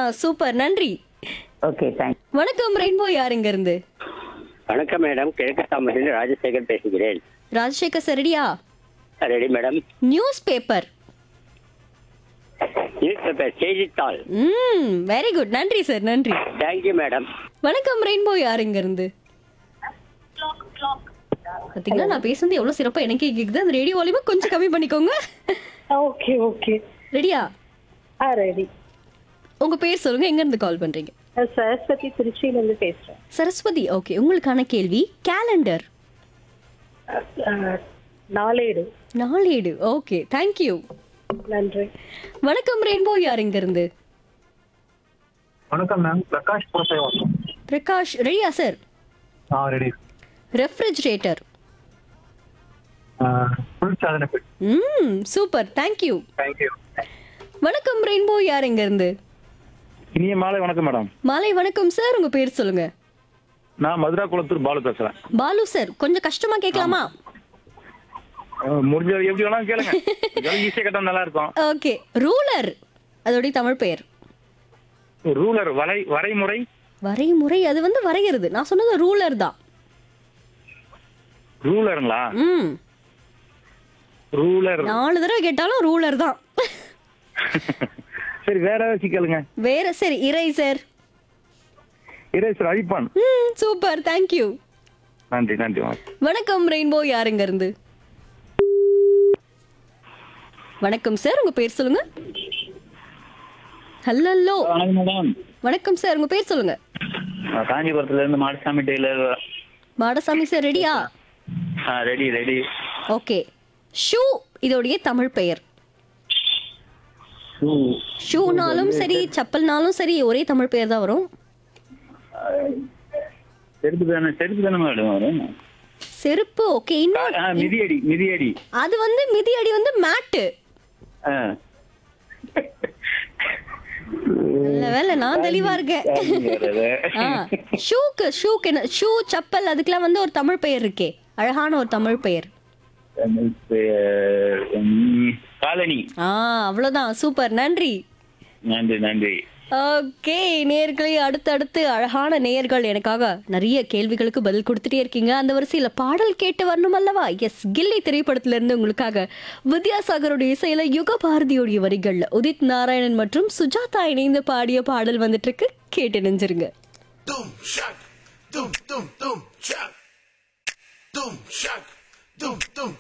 Super, நன்றி. Okay, thanks. வணக்கம் rainbow, யார் இங்க இருந்து? வணக்கம் மேடம், கிழக்கு தாமரையில் ராஜசேகர் பேசுகிறேன். ராஜசேகர் சார் ரெடியா? Ready madam. News paper. News paper, செய்தித்தாள். வெரி குட், நன்றி சார், நன்றி. Thank you madam. வணக்கம் ரெயின்போ, யார் இங்க இருந்து? பாத்தீங்களா, நான் பேசுறது எவ்வளவு சிறப்பா எனக்கே கேக்குது. அந்த ரேடியோ வால்யூமை கொஞ்சம் கம்மி பண்ணிக்கோங்க. Okay okay. ரெடியா? ரெடி. உங்க பேர் சொல்லுங்க, எங்க இருந்து கால் பண்றீங்க? சரஸ்வதி, திருச்சியில இருந்து பேசுறேன். சரஸ்வதி, ஓகே. உங்களுக்கான கேள்வி கேலண்டர். நாளேடு. நாளேடு, okay, thank you. நன்றி. வணக்கம் ரெயின்போ, யார் இங்க இருந்து? வணக்கம் மேம், பிரகாஷ் புரசேவன். பிரகாஷ் ரெடியா சார்? ரெடி. ரெஃப்ரிஜரேட்டர். குளிர்சாதன பெட்டி. Super, thank you. தேங்க்யூ. வணக்கம் ரெயின்போ, யார் இங்க இருந்து? இனிய மாலை வணக்கம் மேடம். மாலை வணக்கம் சார், உங்க பேர் சொல்லுங்க. நான் மதுரா குளத்தூர் பாலு பேசுறேன். பாலு சார், கொஞ்சம் கஷ்டமா கேட்கலாமா? முடிஞ்சது எப்படி வேணாலும் கேளுங்க. ஈஸியா கேட்டா நல்லா இருக்கும். ஓகே. ரூலர், அதோடைய தமிழ் பெயர். ரூலர், வரைமுறை. வரைமுறை, அது வந்து வரைகிறது. நான் சொன்னது ரூலர் தான். ரூலருங்களா? ரூலர். 4 தடவை கேட்டாலும் ரூலர் தான். சரி, வேற ஏதாச்சும் கேளுங்க. வேற, சரி, இரேசர். இரேசர், அழிப்பான். Super, thank you. நன்றி நன்றி. வணக்கம் ரெயின்போ, யாருங்க இருந்து? வணக்கம் சார், உங்க பேர் சொல்லுங்க. ஹலோ. வணக்கம் மேடம். வணக்கம் சார், உங்க பேர் சொல்லுங்க. காஞ்சிபுரத்துல இருந்து மாடசாமி டெய்லர். மாடசாமி சார் ரெடியா? Ready ready. ஓகே. ஷூ, இதோடைய தமிழ் பெயர். ஷூனாலும் சரி, செப்பல்னாலும் சரி, ஒரே தமிழ் பெயர் தான் வரும். செருப்பு தானே மேடம் வரும். செருப்பு, ஓகே. இன்னும் மிதியடி. மிதியடி, அது வந்து மிதியடி வந்து மேட்டு. நல்ல வேலை, நான் தெளிவா இருக்கேன். ஷூக்கு என்ன, ஷூ, செப்பல், அதுக்கெல்லாம் வந்து ஒரு தமிழ் பெயர் இருக்கே, அழகான ஒரு தமிழ் பெயர். காலனி. அவ்வளவுதான், சூப்பர், நன்றி. நன்றி நன்றி. ஓகே நேயர்களே, அடுத்தடுத்து அழகான நேயர்கள் எனக்காக நிறைய கேள்விகளுக்கு பதில் கொடுத்துட்டே இருக்கீங்க. அந்த வரிசையில பாடல் கேட்டு வரணும் அல்லவா? எஸ், கில்லி திரைப்படத்துல இருந்து உங்களுக்காக வித்யாசாகருடைய இசையில யுக பாரதியோடைய வரிகள்ல உதித் நாராயணன் மற்றும் சுஜாதா இணைந்து பாடிய பாடல் வந்துட்டு இருக்கு. கேட்டு நெஞ்சிருங்க. Dum shak, dum dum dum shak, dum shak, dum dum